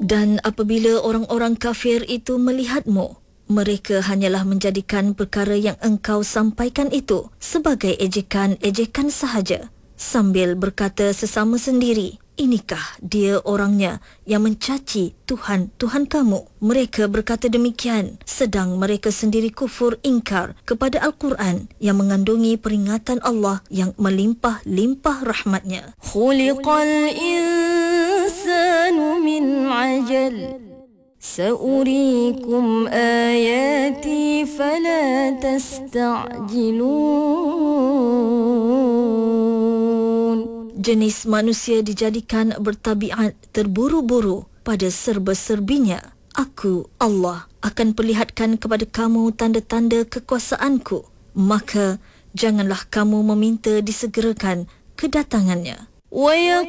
Dan apabila orang-orang kafir itu melihatmu, mereka hanyalah menjadikan perkara yang engkau sampaikan itu sebagai ejekan-ejekan sahaja, sambil berkata sesama sendiri, inikah dia orangnya yang mencaci Tuhan kamu. Mereka berkata demikian sedang mereka sendiri kufur ingkar kepada Al-Quran yang mengandungi peringatan Allah yang melimpah-limpah rahmatnya. Khuliqal insanu min ajal Sa'urikum ayati fala tasta'jilun. Jenis manusia dijadikan bertabiat terburu-buru pada serba-serbinya. Aku, Allah, akan perlihatkan kepada kamu tanda-tanda kekuasaanku. Maka, janganlah kamu meminta disegerakan kedatangannya. Wa